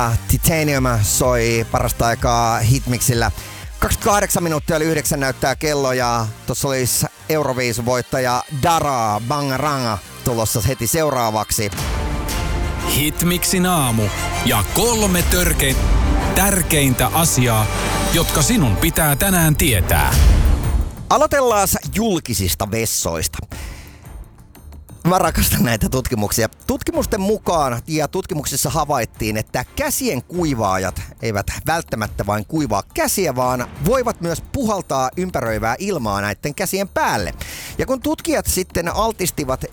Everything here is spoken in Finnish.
Titanium soi parasta aikaa Hitmixillä. 28 minuuttia yli 9 näyttää kello ja tuossa olisi Euroviisun-voittaja Dara Bangaranga tulossa heti seuraavaksi. Hitmixin aamu ja 3 tärkeintä asiaa, jotka sinun pitää tänään tietää. Aloitellaan julkisista vessoista. Mä rakastan näitä tutkimuksia. Tutkimusten mukaan ja tutkimuksissa havaittiin, että käsien kuivaajat eivät välttämättä vain kuivaa käsiä, vaan voivat myös puhaltaa ympäröivää ilmaa näiden käsien päälle. Ja kun tutkijat sitten altistivat